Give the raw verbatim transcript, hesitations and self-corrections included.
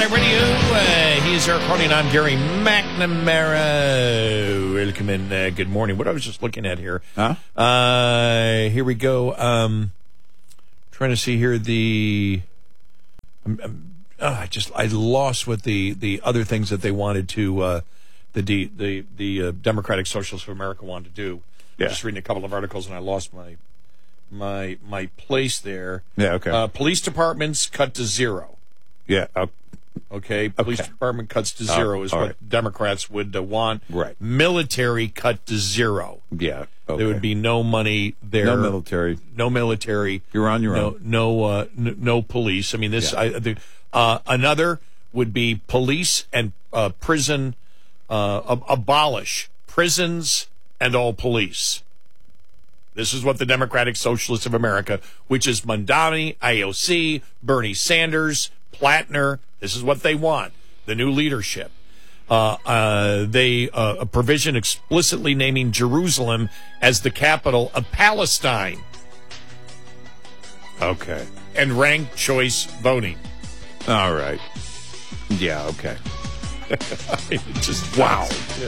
Hi Radio. Uh, he is Eric Hardy, and I'm Gary McNamara. Welcome in. Uh, good morning. What I was just looking at here. Huh? Uh, here we go. Um, trying to see here the. Um, um, oh, I just I lost what the, the other things that they wanted to uh, the the the, the uh, Democratic Socialists of America wanted to do. Yeah. Just reading a couple of articles, and I lost my my my place there. Yeah. Okay. Uh, police departments cut to zero. yeah. Uh, Okay, police Okay. department cuts to zero Oh, is all what right. Democrats would uh, want. Right. Military cut to zero. yeah. Okay. There would be no money there. no military. No military. You're on your no, own. No, uh, n- no police. I mean, this. Yeah. I, the, uh, another would be police and uh, prison. Uh, ab- abolish prisons and all police. This is what the Democratic Socialists of America, which is Mondani, A O C, Bernie Sanders, Platner. This is what they want. The new leadership. Uh, uh, they uh, a provision explicitly naming Jerusalem as the capital of Palestine, Okay. and ranked choice voting. All right. Yeah. Okay. Just Wow.